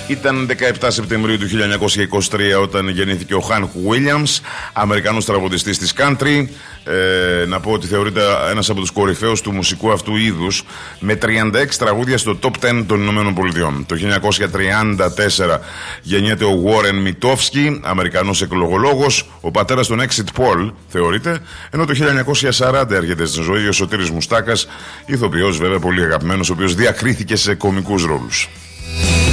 Ήταν 17 Σεπτεμβρίου του 1923 όταν γεννήθηκε ο Hank Williams, Αμερικανός τραγουδιστής της country. Να πω ότι θεωρείται ένας από τους κορυφαίους του μουσικού αυτού είδους, με 36 τραγούδια στο top 10 των Ηνωμένων Πολιτειών. Το 1934 γεννιέται ο Warren Mitofsky, Αμερικανός εκλογολόγος, ο πατέρας των Exit Poll θεωρείται, ενώ το 1940 έρχεται στη ζωή ο Σωτήρης Μουστάκας, ηθοποιός βέβαια πολύ αγαπημένος, ο οποίος διακρίθηκε σε κωμικούς ρόλους.